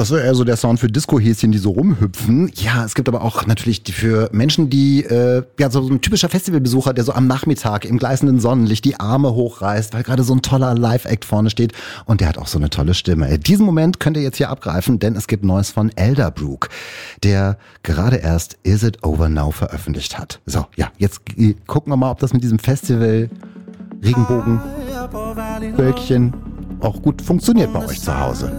Das ist eher so der Sound für Disco-Häschen, die so rumhüpfen. Ja, es gibt aber auch natürlich für Menschen, die, so ein typischer Festivalbesucher, der so am Nachmittag im gleißenden Sonnenlicht die Arme hochreißt, weil gerade so ein toller Live-Act vorne steht. Und der hat auch so eine tolle Stimme. Diesen Moment könnt ihr jetzt hier abgreifen, denn es gibt Neues von Elderbrook, der gerade erst Is It Over Now veröffentlicht hat. So, ja, jetzt gucken wir mal, ob das mit diesem Festival Regenbogen, Wölkchen auch gut funktioniert bei euch zu Hause.